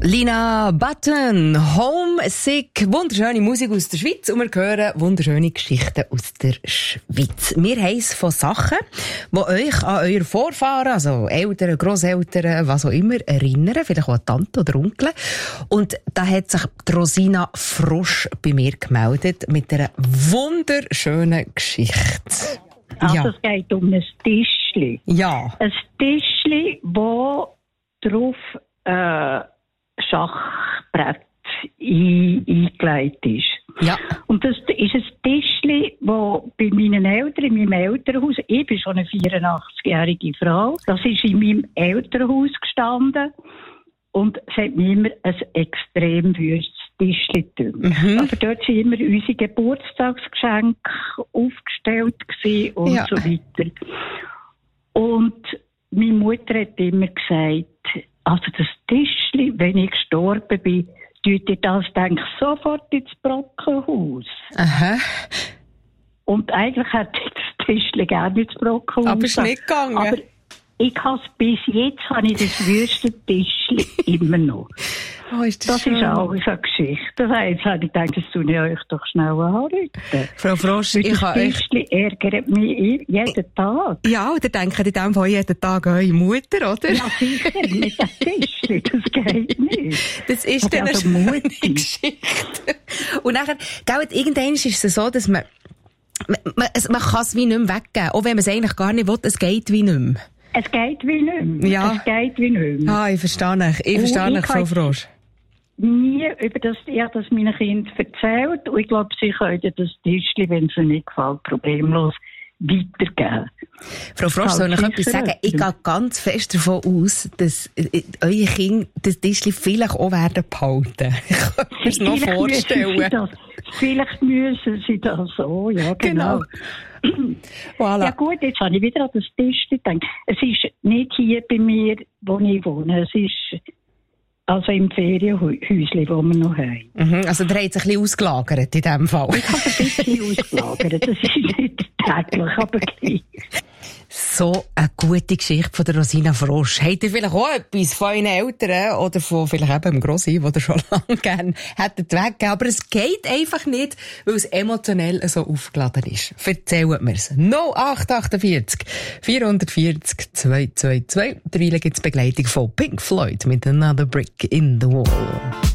Lina Button, Homesick, wunderschöne Musik aus der Schweiz und wir hören wunderschöne Geschichten aus der Schweiz. Wir haben es von Sachen, die euch an eure Vorfahren, also Eltern, Grosseltern, was auch immer, erinnern, vielleicht auch an Tante oder Onkel. Und da hat sich die Rosina Frosch bei mir gemeldet mit einer wunderschönen Geschichte. Also es geht um ein Tischli. Ja. Ein Tischli, wo drauf Schachbrett eingelegt ist. Ja. Und das ist ein Tischli, wo bei meinen Eltern, in meinem Elternhaus, ich bin schon eine 84-jährige Frau, das ist in meinem Elternhaus gestanden und es hat mir immer ein extrem wüstes Tischli gedünkt. Aber dort waren immer unsere Geburtstagsgeschenke aufgestellt und so weiter. Und meine Mutter hat immer gesagt, also das Tischli, wenn ich gestorben bin, tut ihr das, denke ich, sofort ins Brockenhaus. Aha. Und eigentlich hätte ich das Tischli gerne ins Brockenhaus. Aber ist nicht gegangen. Aber ich habe bis jetzt habe ich das wüste Tischli immer noch. Oh, ist das schön. Ist auch eine Geschichte. Jetzt habe ich gedacht, das tue ich euch doch schnell anrufen. Frau Frosch, ich habe euch... Das Tischli ärgert mich jeden Tag. Ja, oder denken in dem Fall jeden Tag an eure Mutter, oder? Ja, sicher, mit dem Tischli, das geht nicht. Das ist dann also eine schöne Geschichte. Und nachher, irgendwann ist es so, dass man kann es wie nicht mehr weggeben, auch wenn man es eigentlich gar nicht will, es geht wie nicht mehr. Es geht wie nicht mehr. Ja. Es geht wie nicht mehr. Ah, ich verstehe dich. Ich verstehe dich, Frau Frosch. Nie über das meinen Kindern erzählt. Und ich glaube, sie können das Tischli, wenn es ihnen nicht gefällt, problemlos weitergeben. Frau Frosch, soll ich etwas sagen? Ich gehe ganz fest davon aus, dass eure Kinder das Tischli vielleicht auch werden behalten. Ich kann mir das noch vorstellen. Vielleicht müssen sie das so, ja, genau. Voilà. Ja gut, jetzt habe ich wieder an das Tischli gedacht. Es ist nicht hier bei mir, wo ich wohne. Es ist also im Ferienhäuschen, wo wir noch haben. Also der hat sich ein bisschen ausgelagert in diesem Fall. Ich habe ein bisschen ausgelagert. Das ist nicht täglich, aber gleich. So eine gute Geschichte von der Rosina Frosch. Habt ihr vielleicht auch etwas von euren Eltern oder von vielleicht eben dem Grossi, der ihr schon lange gerne hättet weggegeben? Aber es geht einfach nicht, weil es emotionell so aufgeladen ist. Erzählt mir's. 0848 440 222. Derweil gibt's Begleitung von Pink Floyd mit Another Brick in the Wall.